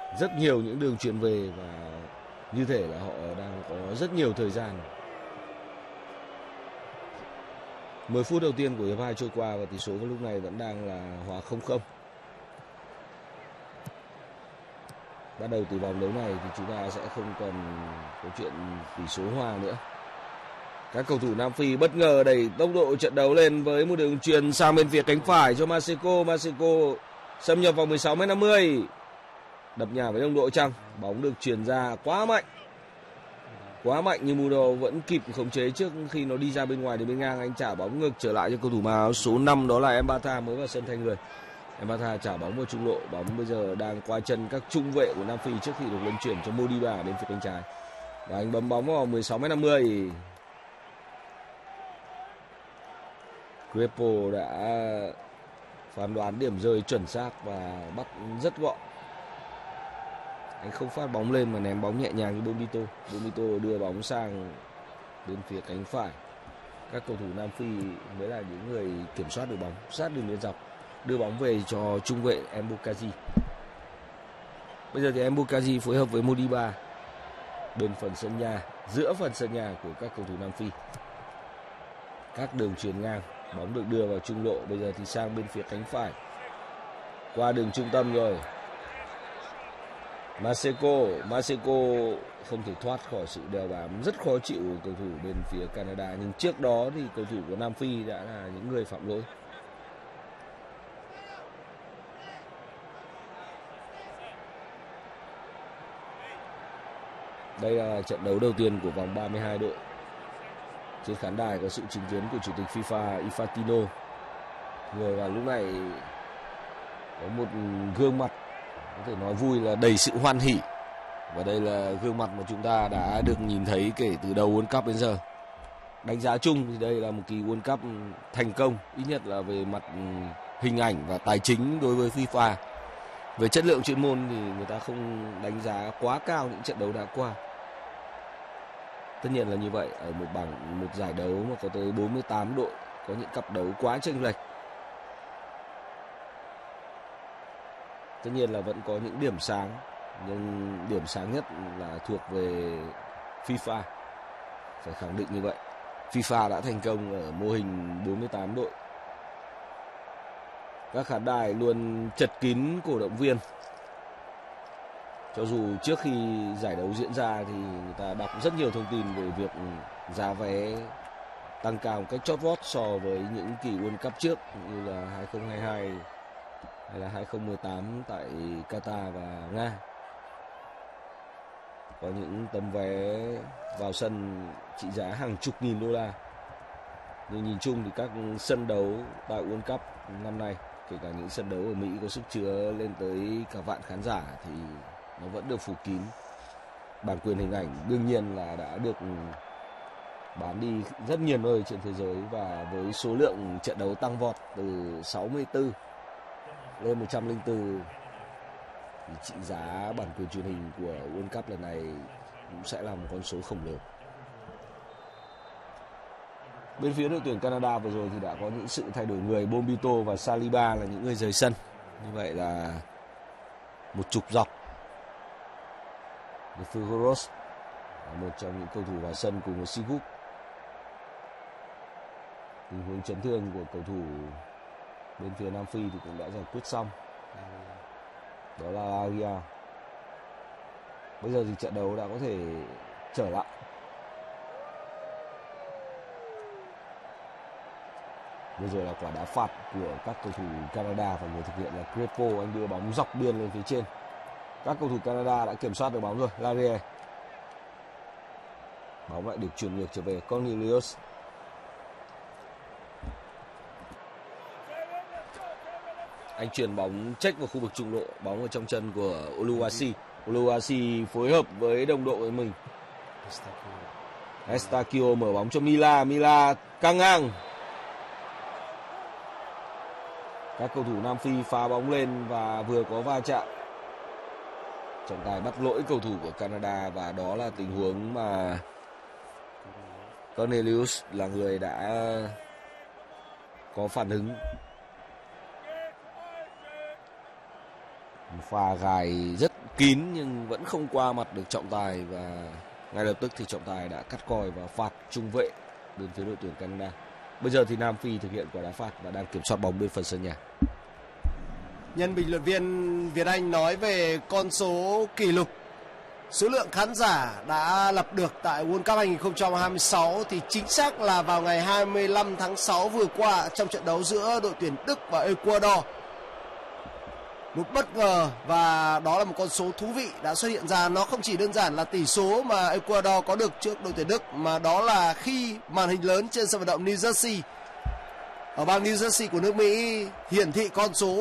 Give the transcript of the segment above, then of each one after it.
rất nhiều những đường chuyền về và như thể là họ đang có rất nhiều thời gian. 10 phút đầu tiên của hiệp 2 trôi qua và tỷ số vào lúc này vẫn đang là hòa 0-0. Bắt đầu từ vòng đấu này thì chúng ta sẽ không còn có chuyện tỷ số hòa nữa. Các cầu thủ Nam Phi bất ngờ đẩy tốc độ trận đấu lên với một đường chuyền sang bên phía cánh phải cho Maseko. Maseko xâm nhập vào 16m50. Đập nhà với đồng đội chăng? Bóng được chuyền ra quá mạnh. Quá mạnh nhưng Mudo vẫn kịp khống chế trước khi nó đi ra bên ngoài đến bên ngang. Anh trả bóng ngược trở lại cho cầu thủ mặc áo số 5 đó là Mbata mới vào sân thay người. Mbata trả bóng vào trung lộ. Bóng bây giờ đang qua chân các trung vệ của Nam Phi trước khi được luân chuyển cho Modiba bên phía cánh trái. Và anh bấm bóng vào 16m50. Crespo đã phán đoán điểm rơi chuẩn xác và bắt rất gọn. Anh không phát bóng lên mà ném bóng nhẹ nhàng như Bombito. Bombito đưa bóng sang bên phía cánh phải. Các cầu thủ Nam Phi mới là những người kiểm soát được bóng, sát đường biên dọc, đưa bóng về cho trung vệ Mbokazi. Bây giờ thì Mbokazi phối hợp với Modiba bên phần sân nhà, giữa phần sân nhà của các cầu thủ Nam Phi. Các đường chuyền ngang, bóng được đưa vào trung lộ. Bây giờ thì sang bên phía cánh phải, qua đường trung tâm rồi. Maseko không thể thoát khỏi sự đeo bám rất khó chịu của cầu thủ bên phía Canada. Nhưng trước đó thì cầu thủ của Nam Phi đã là những người phạm lỗi. Đây là trận đấu đầu tiên của vòng 32 đội. Trên khán đài có sự chứng kiến của Chủ tịch FIFA Infantino. Người vào lúc này có một gương mặt có thể nói vui là đầy sự hoan hỉ. Và đây là gương mặt mà chúng ta đã được nhìn thấy kể từ đầu World Cup đến giờ. Đánh giá chung thì đây là một kỳ World Cup thành công, ít nhất là về mặt hình ảnh và tài chính đối với FIFA. Về chất lượng chuyên môn thì người ta không đánh giá quá cao những trận đấu đã qua. Tất nhiên là như vậy, ở một giải đấu mà có tới 48 đội, có những cặp đấu quá chênh lệch. Tất nhiên là vẫn có những điểm sáng, nhưng điểm sáng nhất là thuộc về FIFA. Phải khẳng định như vậy. FIFA đã thành công ở mô hình 48 đội. Các khán đài luôn chật kín cổ động viên. Cho dù trước khi giải đấu diễn ra thì người ta đọc rất nhiều thông tin về việc giá vé tăng cao một cách chót vót so với những kỳ World Cup trước như là 2022 hay là 2018 tại Qatar và Nga. Có những tấm vé vào sân trị giá hàng chục nghìn đô la. Nhưng nhìn chung thì các sân đấu tại World Cup năm nay, kể cả những sân đấu ở Mỹ có sức chứa lên tới cả vạn khán giả thì nó vẫn được phủ kín. Bản quyền hình ảnh đương nhiên là đã được bán đi rất nhiều nơi trên thế giới, và với số lượng trận đấu tăng vọt từ 64 lên 104 thì trị giá bản quyền truyền hình của World Cup lần này cũng sẽ là một con số khổng lồ. Bên phía đội tuyển Canada vừa rồi thì đã có những sự thay đổi người. Bombito và Saliba là những người rời sân. Như vậy là một trục dọc. Fuguros là một trong những cầu thủ vào sân cùng với Siguk. Tình huống chấn thương của cầu thủ bên phía Nam Phi thì cũng đã giải quyết xong. Đó là Aria. Bây giờ thì trận đấu đã có thể trở lại. Bây giờ là quả đá phạt của các cầu thủ Canada và người thực hiện là Crespo. Anh đưa bóng dọc biên lên phía trên. Các cầu thủ Canada đã kiểm soát được bóng rồi. Larie. Bóng lại được chuyển ngược trở về Cornelius. Anh chuyển bóng check vào khu vực trung lộ. Bóng ở trong chân của Oluwasi. Oluwasi phối hợp với đồng đội với mình. Estakio mở bóng cho Mila. Mila căng ngang. Các cầu thủ Nam Phi phá bóng lên và vừa có va chạm. Trọng tài bắt lỗi cầu thủ của Canada, và đó là tình huống mà Cornelius là người đã có phản ứng. Pha gài rất kín nhưng vẫn không qua mặt được trọng tài, và ngay lập tức thì trọng tài đã cắt còi và phạt trung vệ bên phía đội tuyển Canada. Bây giờ thì Nam Phi thực hiện quả đá phạt và đang kiểm soát bóng bên phần sân nhà. Nhân bình luận viên Việt Anh nói về con số kỷ lục số lượng khán giả đã lập được tại World Cup 2026 thì chính xác là vào ngày 25 tháng 6 vừa qua trong trận đấu giữa đội tuyển Đức và Ecuador. Một bất ngờ, và đó là một con số thú vị đã xuất hiện ra. Nó không chỉ đơn giản là tỷ số mà Ecuador có được trước đội tuyển Đức, mà đó là khi màn hình lớn trên sân vận động New Jersey ở bang New Jersey của nước Mỹ hiển thị con số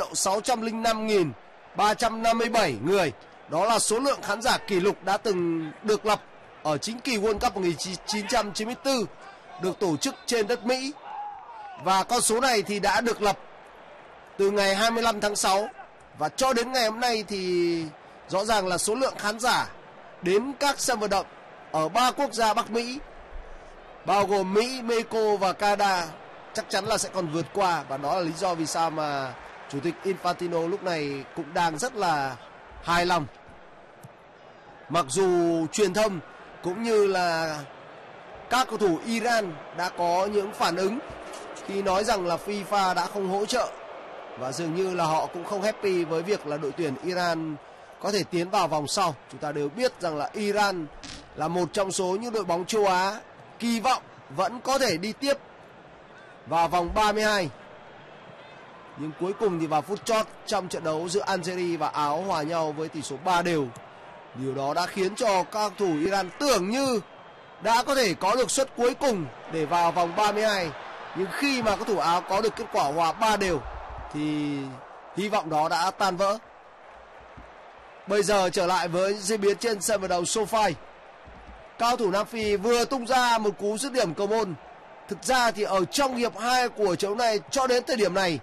3.605.357 người. Đó là số lượng khán giả kỷ lục đã từng được lập ở chính kỳ World Cup 1994 được tổ chức trên đất Mỹ. Và con số này thì đã được lập từ ngày 25 tháng 6 và cho đến ngày hôm nay thì rõ ràng là số lượng khán giả đến các sân vận động ở 3 quốc gia Bắc Mỹ bao gồm Mỹ, Mexico và Canada chắc chắn là sẽ còn vượt qua, và đó là lý do vì sao mà Chủ tịch Infantino lúc này cũng đang rất là hài lòng. Mặc dù truyền thông cũng như là các cầu thủ Iran đã có những phản ứng khi nói rằng là FIFA đã không hỗ trợ, và dường như là họ cũng không happy với việc là đội tuyển Iran có thể tiến vào vòng sau. Chúng ta đều biết rằng là Iran là một trong số những đội bóng châu Á kỳ vọng vẫn có thể đi tiếp vào vòng 32. Nhưng cuối cùng thì vào phút chót trong trận đấu giữa Algeria và Áo hòa nhau với tỷ số 3-3. Điều đó đã khiến cho các cầu thủ Iran tưởng như đã có thể có được suất cuối cùng để vào vòng 32. Nhưng khi mà các thủ Áo có được kết quả hòa 3-3 thì hy vọng đó đã tan vỡ. Bây giờ trở lại với diễn biến trên sân vận động SoFi. Cao thủ Nam Phi vừa tung ra một cú dứt điểm cầu môn. Thực ra thì ở trong hiệp 2 của trận đấu này cho đến thời điểm này,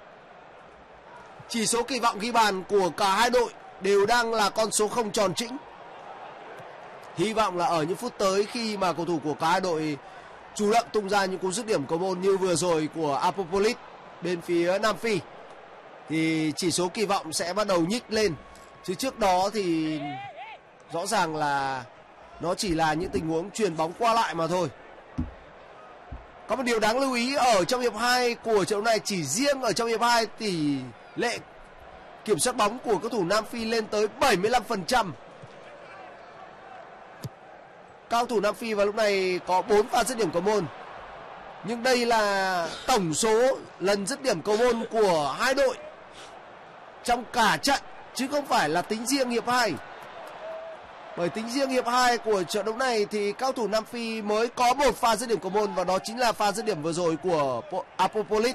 chỉ số kỳ vọng ghi bàn của cả hai đội đều đang là con số không tròn trĩnh. Hy vọng là ở những phút tới, khi mà cầu thủ của cả hai đội chủ động tung ra những cú dứt điểm cầu môn như vừa rồi của Apopolis bên phía Nam Phi, thì chỉ số kỳ vọng sẽ bắt đầu nhích lên. Chứ trước đó thì rõ ràng là nó chỉ là những tình huống chuyền bóng qua lại mà thôi. Có một điều đáng lưu ý ở trong hiệp 2 của trận đấu này, chỉ riêng ở trong hiệp 2 tỷ lệ kiểm soát bóng của các thủ Nam Phi lên tới 75%. Cao thủ Nam Phi vào lúc này có 4 pha dứt điểm cầu môn. Nhưng đây là tổng số lần dứt điểm cầu môn của hai đội trong cả trận, chứ không phải là tính riêng hiệp 2. Bởi tính riêng hiệp 2 của trận đấu này thì cao thủ Nam Phi mới có một pha dứt điểm cầu môn, và đó chính là pha dứt điểm vừa rồi của Apopolis.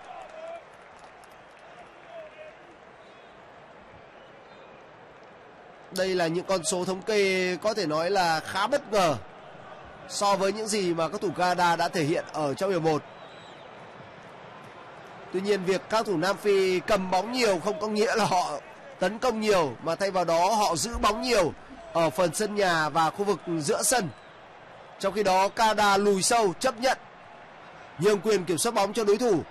Đây là những con số thống kê có thể nói là khá bất ngờ so với những gì mà các thủ Canada đã thể hiện ở trong hiệp 1. Tuy nhiên việc các thủ Nam Phi cầm bóng nhiều không có nghĩa là họ tấn công nhiều, mà thay vào đó họ giữ bóng nhiều ở phần sân nhà và khu vực giữa sân. Trong khi đó Canada lùi sâu, chấp nhận nhường quyền kiểm soát bóng cho đối thủ.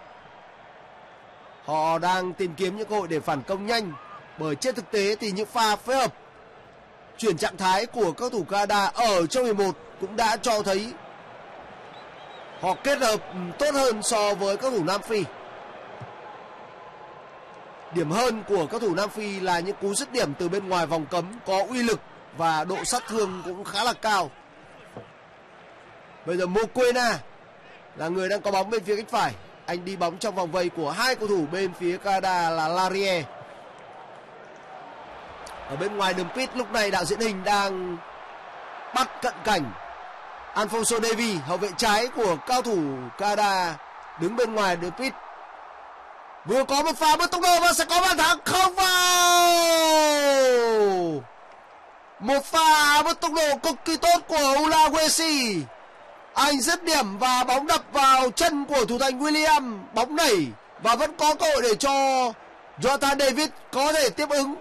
Họ đang tìm kiếm những cơ hội để phản công nhanh, bởi trên thực tế thì những pha phối hợp chuyển trạng thái của các thủ Canada ở trong hiệp 1 cũng đã cho thấy họ kết hợp tốt hơn so với các thủ Nam Phi. Điểm hơn của các thủ Nam Phi là những cú dứt điểm từ bên ngoài vòng cấm có uy lực và độ sát thương cũng khá là cao. Bây giờ Mokoena là người đang có bóng bên phía cánh phải. Anh đi bóng trong vòng vây của hai cầu thủ bên phía Canada là Larie. Ở bên ngoài đường pit lúc này đạo diễn hình đang bắt cận cảnh Alphonso Davies, hậu vệ trái của cao thủ Canada, đứng bên ngoài đường pit. Vừa có một pha bứt tốc độ và sẽ có bàn thắng không vào. Một pha bứt tốc độ cực kỳ tốt của Ulaguesi. Anh dứt điểm và bóng đập vào chân của thủ thành William. Bóng nảy và vẫn có cơ hội để cho Jonathan David có thể tiếp ứng.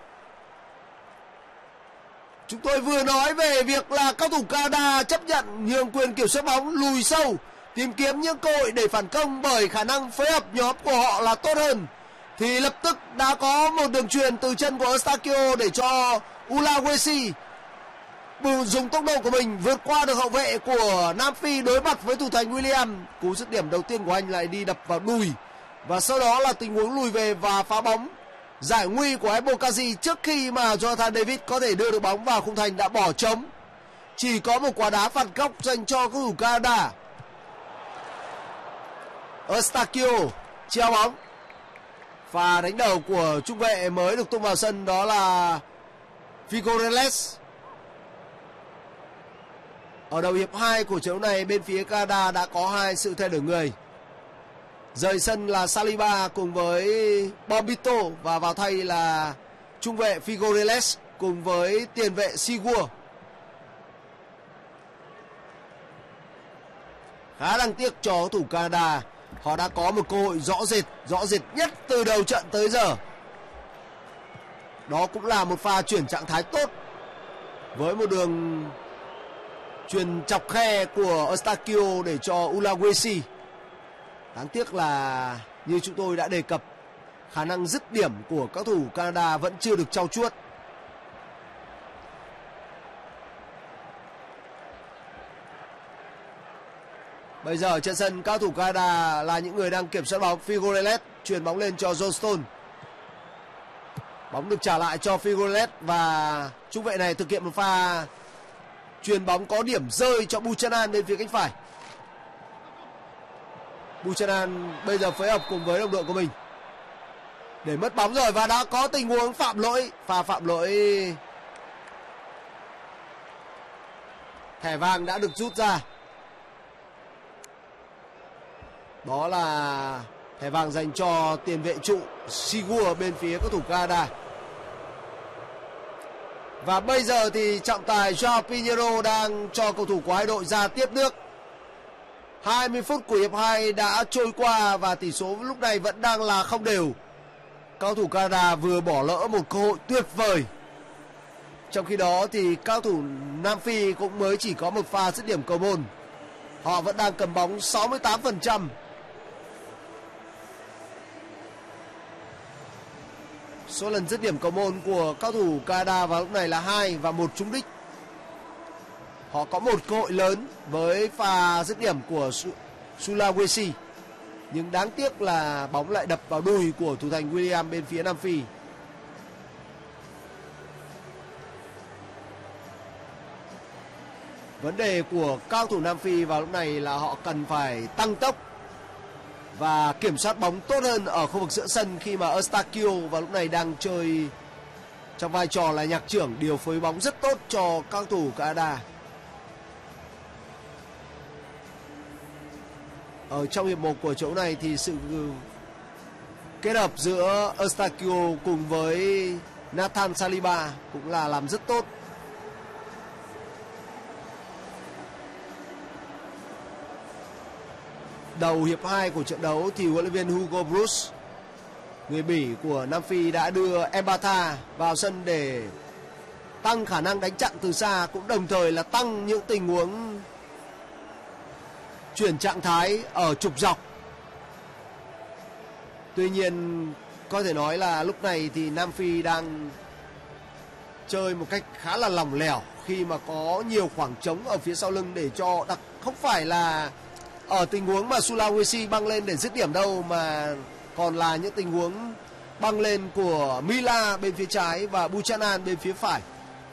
Chúng tôi vừa nói về việc là cao thủ Canada chấp nhận nhường quyền kiểm soát bóng, lùi sâu, tìm kiếm những cơ hội để phản công bởi khả năng phối hợp nhóm của họ là tốt hơn. thì lập tức đã có một đường chuyền từ chân của Eustáquio để cho Ulaguesi dùng tốc độ của mình vượt qua được hậu vệ của Nam Phi đối mặt với thủ thành William. Cú dứt điểm đầu tiên của anh lại đi đập vào đùi, và sau đó là tình huống lùi về và phá bóng giải nguy của Ebokazi trước khi mà Jonathan David có thể đưa được bóng vào khung thành đã bỏ trống. Chỉ có một quả đá phạt góc dành cho cầu thủ Canada. Eustáquio treo bóng, pha đánh đầu của trung vệ mới được tung vào sân đó là Figueiredo. Ở đầu hiệp 2 của trận đấu này, bên phía Canada đã có hai sự thay đổi người. Rời sân là Saliba cùng với Bombito và vào thay là trung vệ Figueiredo cùng với tiền vệ Sigur. Khá đáng tiếc cho cầu thủ Canada. Họ đã có một cơ hội rõ rệt nhất từ đầu trận tới giờ. Đó cũng là một pha chuyển trạng thái tốt với một đường chuyền chọc khe của Eustáquio để cho Ulaguesi. Đáng tiếc là như chúng tôi đã đề cập, khả năng dứt điểm của các thủ Canada vẫn chưa được trau chuốt. Bây giờ trên sân các thủ Canada là những người đang kiểm soát bóng. Figueiredo chuyền bóng lên cho Johnston. Bóng được trả lại cho Figueiredo và trung vệ này thực hiện một pha chuyền bóng có điểm rơi cho Buchanan bên phía cánh phải. Buchanan bây giờ phối hợp cùng với đồng đội của mình để mất bóng rồi và đã có tình huống phạm lỗi. Pha phạm lỗi, thẻ vàng đã được rút ra. Đó là thẻ vàng dành cho tiền vệ trụ Sigur bên phía các thủ Canada. Và bây giờ thì trọng tài João Pinheiro đang cho cầu thủ của hai đội ra tiếp nước. 20 phút của hiệp 2 đã trôi qua và tỷ số lúc này vẫn đang là không đều. Cầu thủ Canada vừa bỏ lỡ một cơ hội tuyệt vời. Trong khi đó thì các thủ Nam Phi cũng mới chỉ có một pha dứt điểm cầu môn. Họ vẫn đang cầm bóng 68%. Số lần dứt điểm cầu môn của các thủ Canada vào lúc này là 2 và 1 trúng đích. Họ có một cơ hội lớn với pha dứt điểm của Sulawesi, nhưng đáng tiếc là bóng lại đập vào đùi của thủ thành William bên phía Nam Phi. Vấn đề của các thủ Nam Phi vào lúc này là họ cần phải tăng tốc và kiểm soát bóng tốt hơn ở khu vực giữa sân, khi mà Eustáquio vào lúc này đang chơi trong vai trò là nhạc trưởng, điều phối bóng rất tốt cho các thủ Canada. Ở trong hiệp 1 của chỗ này thì sự kết hợp giữa Eustáquio cùng với Nathan Saliba cũng là làm rất tốt. Đầu hiệp 2 của trận đấu thì huấn luyện viên Hugo Broos, người Bỉ của Nam Phi, đã đưa Mbata vào sân để tăng khả năng đánh chặn từ xa, cũng đồng thời là tăng những tình huống chuyển trạng thái ở trục dọc. Tuy nhiên có thể nói là lúc này thì Nam Phi đang chơi một cách khá là lỏng lẻo khi mà có nhiều khoảng trống ở phía sau lưng để cho không phải là ở tình huống mà Sulawesi băng lên để dứt điểm đâu, mà còn là những tình huống băng lên của Mila bên phía trái và Buchanan bên phía phải.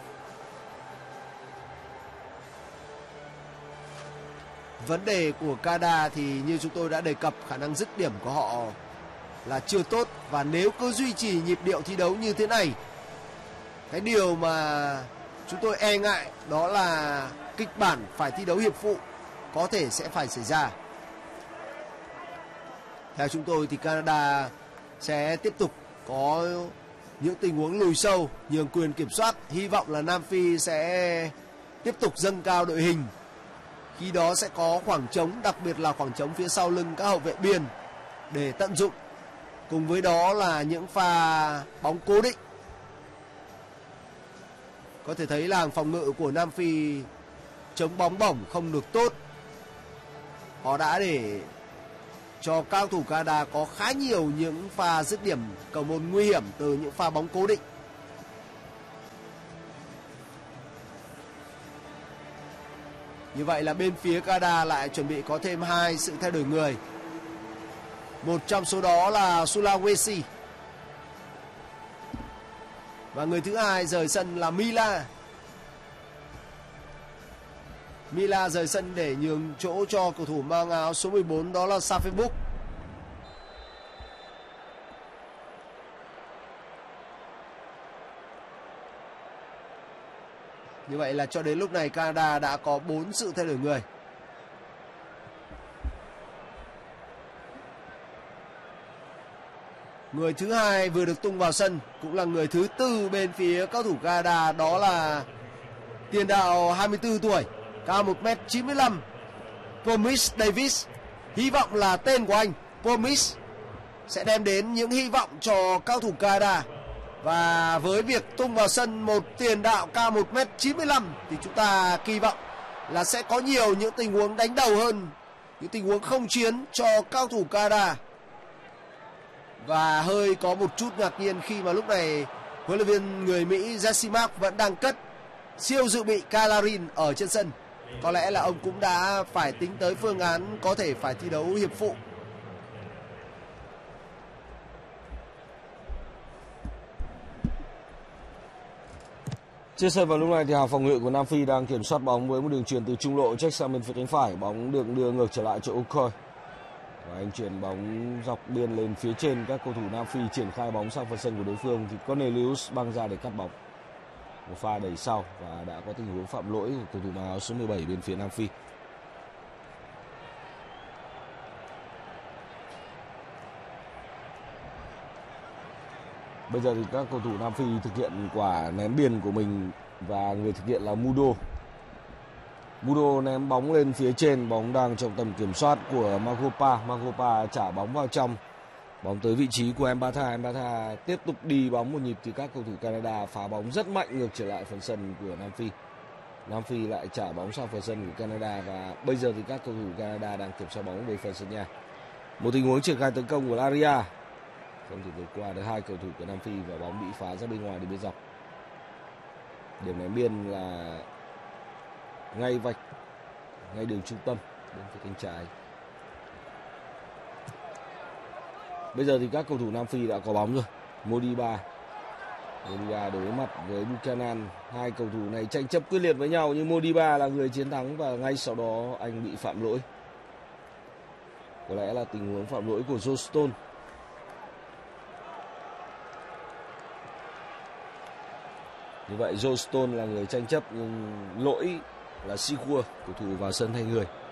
Vấn đề của Canada thì như chúng tôi đã đề cập, khả năng dứt điểm của họ là chưa tốt, và nếu cứ duy trì nhịp điệu thi đấu như thế này, cái điều mà chúng tôi e ngại đó là kịch bản phải thi đấu hiệp phụ có thể sẽ phải xảy ra. Theo chúng tôi thì Canada sẽ tiếp tục có những tình huống lùi sâu, nhường quyền kiểm soát. Hy vọng là Nam Phi sẽ tiếp tục dâng cao đội hình. Khi đó sẽ có khoảng trống, đặc biệt là khoảng trống phía sau lưng các hậu vệ biên để tận dụng. Cùng với đó là những pha bóng cố định. Có thể thấy là hàng phòng ngự của Nam Phi chống bóng bổng không được tốt. Họ đã để cho cao thủ Canada có khá nhiều những pha dứt điểm cầu môn nguy hiểm từ những pha bóng cố định. Như vậy là bên phía Canada lại chuẩn bị có thêm 2 sự thay đổi người. Một trong số đó là Sulawesi. Và người thứ hai rời sân là Mila. Mila rời sân để nhường chỗ cho cầu thủ mang áo số 14 đó là Safebuk. Như vậy là cho đến lúc này Canada đã có 4 sự thay đổi người. Người thứ hai vừa được tung vào sân cũng là người thứ tư bên phía cao thủ Canada, đó là tiền đạo 24 tuổi, cao 1m95, Promise Davis. Hy vọng là tên của anh Promise sẽ đem đến những hy vọng cho cao thủ Canada. Và với việc tung vào sân một tiền đạo cao 1m95 thì chúng ta kỳ vọng là sẽ có nhiều những tình huống đánh đầu hơn, những tình huống không chiến cho cao thủ Canada. Và hơi có một chút ngạc nhiên khi mà lúc này huấn luyện viên người Mỹ Jesse Mark vẫn đang cất siêu dự bị Kalarin ở trên sân. Có lẽ là ông cũng đã phải tính tới phương án có thể phải thi đấu hiệp phụ. Trên sân vào lúc này thì hàng phòng ngự của Nam Phi đang kiểm soát bóng với một đường chuyền từ trung lộ check sang bên phía cánh phải. Bóng được đưa ngược trở lại cho Okoye. Và anh chuyển bóng dọc biên lên phía trên. Các cầu thủ Nam Phi triển khai bóng sang phần sân của đối phương thì Cornelius băng ra để cắt bóng. Một pha đẩy sau và đã có tình huống phạm lỗi của cầu thủ mang áo số 17 bên phía Nam Phi. Bây giờ thì các cầu thủ Nam Phi thực hiện quả ném biên của mình và người thực hiện là Mudo. Mudo ném bóng lên phía trên, bóng đang trong tầm kiểm soát của Magopa. Magopa trả bóng vào trong. Bóng tới vị trí của Mbata. Mbata tiếp tục đi bóng một nhịp thì các cầu thủ Canada phá bóng rất mạnh ngược trở lại phần sân của Nam Phi. Nam Phi lại trả bóng sang phần sân của Canada và bây giờ thì các cầu thủ Canada đang kiểm soát bóng về phần sân nhà. Một tình huống triển khai tấn công của Laria. Không thể vượt qua được hai cầu thủ của Nam Phi và bóng bị phá ra bên ngoài đi bên dọc. Điểm ném biên là ngay vạch, ngay đường trung tâm bên phía cánh trái. Bây giờ thì các cầu thủ Nam Phi đã có bóng rồi. Modiba đối mặt với Buchanan. Hai cầu thủ này tranh chấp quyết liệt với nhau nhưng Modiba là người chiến thắng và ngay sau đó anh bị phạm lỗi. Có lẽ là tình huống phạm lỗi của Johnston. Như vậy Johnston là người tranh chấp nhưng lỗi là Sikua, cầu thủ vào sân thay người.